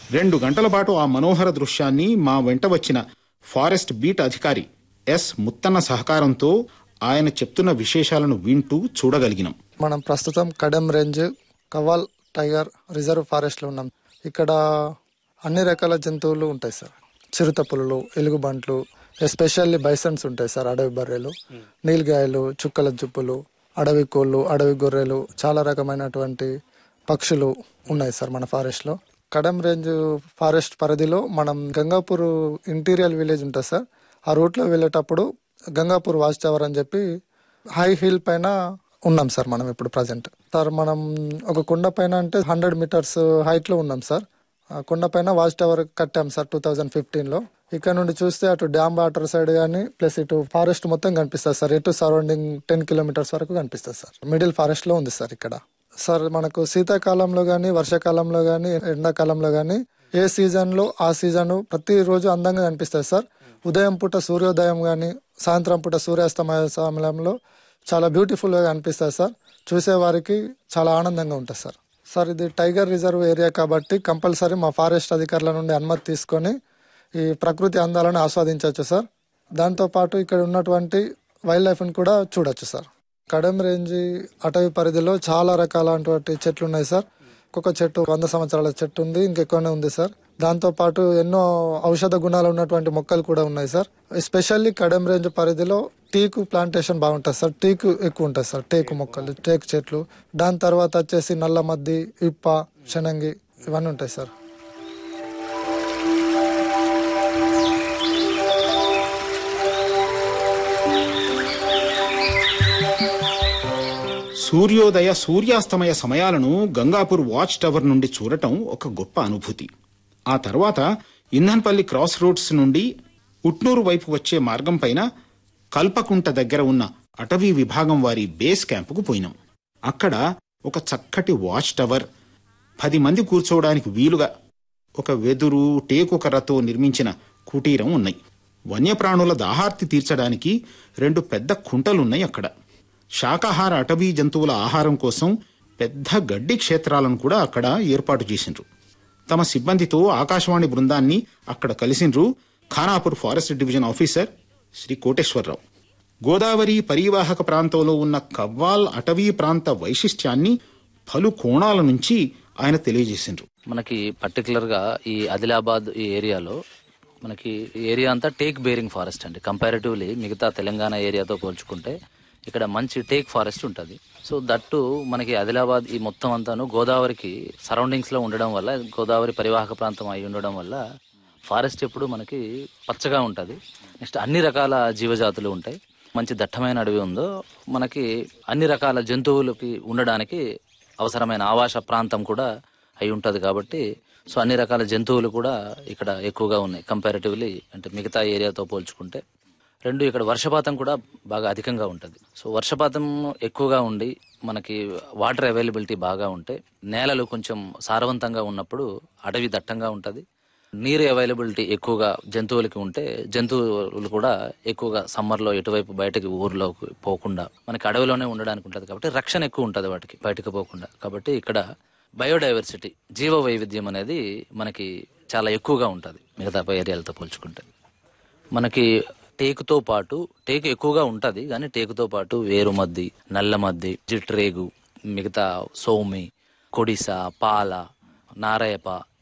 2 గంటల పాటు ఆ మనోహర దృశ్యాన్ని మా వెంట వచ్చిన ఫారెస్ట్ బీట్ అధికారి ఎస్ ముత్తన్న సహకారంతో ఆయన చెప్తున్న విశేషాలను వింటూ చూడగలిగినాం. మనం ప్రస్తుతం Kadem range Kawal tiger reserve forest లో ఉన్నాం. ఇక్కడ అన్ని రకాల జంతువులు ఉంటాయి సార్. చిరుత పులులు, ఎలుగుబంట్లు, ఎస్పెషల్లీ బైసన్స్ ఉంటాయి సార్. అడవి బర్రెలు, నీల్గాయలు, చుక్కల జుప్పులు, అడవి కోళ్ళు, అడవి గొర్రెలు, చాలా రకమైనటువంటి పక్షులు ఉన్నాయి సార్ మన ఫారెస్ట్ లో. కడెం రేంజ్ ఫారెస్ట్ పరిధిలో మనం గంగాపూర్ ఇంటీరియర్ విలేజ్ ఉంటుంది సార్. ఆ రూట్ లో వెళ్ళేటప్పుడు గంగాపూర్ వాచ్ టవర్ అని చెప్పి హై హిల్ పైన ఉన్నాం సార్ మనం ఇప్పుడు ప్రజెంట్. సార్ మనం ఒక కొండ పైన అంటే 100 మీటర్స్ హైట్ లో ఉన్నాం సార్. ఆ కొండ పైన వాచ్ టవర్ కట్టాం సార్ 2015లో. ఇక్కడ నుండి చూస్తే అటు డ్యామ్ వాటర్ సైడ్ గానీ ప్లస్ ఇటు ఫారెస్ట్ మొత్తం కనిపిస్తుంది సార్. ఇటు సరౌండింగ్ 10 కిలోమీటర్స్ వరకు కనిపిస్తుంది సార్. మిడిల్ ఫారెస్ట్ లో ఉంది సార్ ఇక్కడ. సార్ మనకు శీతాకాలంలో గానీ, వర్షాకాలంలో గానీ, ఎండాకాలంలో గానీ ఏ సీజన్ లో ఆ సీజన్ ప్రతిరోజు అందంగా కనిపిస్తుంది సార్. ఉదయం పూట సూర్యోదయం గానీ, సాయంత్రం పూట సూర్యాస్తమయ సమయంలో చాలా బ్యూటిఫుల్ గా కనిపిస్తుంది సార్. చూసే వారికి చాలా ఆనందంగా ఉంటుంది సార్. సార్ ఇది టైగర్ రిజర్వ్ ఏరియా కాబట్టి కంపల్సరీ మా ఫారెస్ట్ అధికారుల నుండి అనుమతి తీసుకొని ఈ ప్రకృతి అందాలను ఆస్వాదించవచ్చు సార్. దాంతో పాటు ఇక్కడ ఉన్నటువంటి వైల్డ్ లైఫ్ ని కూడా చూడొచ్చు సార్. కడెం రేంజ్ అటవీ పరిధిలో చాలా రకాలైనటువంటి చెట్లు ఉన్నాయి సార్. ఒక్కొక్క చెట్టు 100 సంవత్సరాల చెట్టు ఉంది, ఇంకెక్కువనే ఉంది సార్. దాంతో పాటు ఎన్నో ఔషధ గుణాలు ఉన్నటువంటి మొక్కలు కూడా ఉన్నాయి సార్. ఎస్పెషల్లీ కడెం రేంజ్ పరిధిలో టేకు ప్లాంటేషన్ బాగుంటుంది సార్. టేకు ఎక్కువ ఉంటుంది సార్. టేకు మొక్కలు, టేకు చెట్లు. దాని తర్వాత వచ్చేసి నల్ల మద్ది, ఇప్ప, శనంగి ఇవన్నీ ఉంటాయి సార్. సూర్యోదయ సూర్యాస్తమయ సమయాలను గంగాపూర్ వాచ్ టవర్ నుండి చూడటం ఒక గొప్ప అనుభూతి. ఆ తర్వాత ఇంధన్పల్లి క్రాస్ రోడ్స్ నుండి ఉట్నూరు వైపు వచ్చే మార్గం పైన కల్పకుంట దగ్గర ఉన్న అటవీ విభాగం వారి బేస్ క్యాంపుకు పోయినాం. అక్కడ ఒక చక్కటి వాచ్ టవర్, 10 మంది కూర్చోవడానికి వీలుగా ఒక వెదురు, టేకు కర్రతో నిర్మించిన కుటీరం ఉన్నాయి. వన్యప్రాణుల దాహార్తి తీర్చడానికి 2 పెద్ద కుంటలున్నాయి అక్కడ. శాకాహార అటవీ జంతువుల ఆహారం కోసం పెద్ద గడ్డి క్షేత్రాలను కూడా అక్కడ ఏర్పాటు చేసిండ్రు. తమ సిబ్బందితో ఆకాశవాణి బృందాన్ని అక్కడ కలిసిండ్రు Khanapur forest division officer Shri Koteswararao. Godavari పరివాహక ప్రాంతంలో ఉన్న కవ్వాల్ అటవీ ప్రాంత వైశిష్ట్యాన్ని పలు కోణాల నుంచి ఆయన తెలియజేసిండ్రు. మనకి పర్టికులర్ గా ఈ ఆదిలాబాద్ ఈ ఏరియాలో మనకి ఏరియా అంతా టేక్ బేరింగ్ ఫారెస్ట్ అండి. కంపారిటివ్లీ మిగతా తెలంగాణ ఏరియాతో పోల్చుకుంటే ఇక్కడ మంచి టేక్ ఫారెస్ట్ ఉంటుంది. సో దట్టు మనకి ఆదిలాబాద్ ఈ మొత్తం అంతాను గోదావరికి సరౌండింగ్స్ లో ఉండడం వల్ల, గోదావరి పరివాహక ప్రాంతం అయి ఉండడం వల్ల ఫారెస్ట్ ఎప్పుడు మనకి పచ్చగా ఉంటుంది. నెక్స్ట్ అన్ని రకాల జీవజాతులు ఉంటాయి. మంచి దట్టమైన అడవి ఉందో మనకి అన్ని రకాల జంతువులకి ఉండడానికి అవసరమైన ఆవాస ప్రాంతం కూడా అయి ఉంటుంది. కాబట్టి సో అన్ని రకాల జంతువులు కూడా ఇక్కడ ఎక్కువగా ఉన్నాయి కంపారిటివ్లీ, అంటే మిగతా ఏరియాతో పోల్చుకుంటే. 2 ఇక్కడ వర్షపాతం కూడా బాగా అధికంగా ఉంటుంది. సో వర్షపాతం ఎక్కువగా ఉండి మనకి వాటర్ అవైలబిలిటీ బాగా ఉంటే, నేలలు కొంచెం సారవంతంగా ఉన్నప్పుడు అడవి దట్టంగా ఉంటుంది. నీరు అవైలబిలిటీ ఎక్కువగా జంతువులకి ఉంటే జంతువులు కూడా ఎక్కువగా సమ్మర్లో ఎటువైపు బయటకి ఊర్లోకి పోకుండా మనకి అడవిలోనే ఉండడానికి ఉంటుంది. కాబట్టి రక్షణ ఎక్కువ ఉంటుంది వాటికి బయటకు పోకుండా. కాబట్టి ఇక్కడ బయోడైవర్సిటీ, జీవ వైవిధ్యం అనేది మనకి చాలా ఎక్కువగా ఉంటుంది మిగతా ఏరియాలతో పోల్చుకుంటే. మనకి టేకుతో పాటు, టేకు ఎక్కువగా ఉంటుంది కానీ టేకుతో పాటు వేరుమద్ది, నల్లమద్ది, జిట్రేగు, మిగతా సోమి, కొడిస, పాల, నారాయప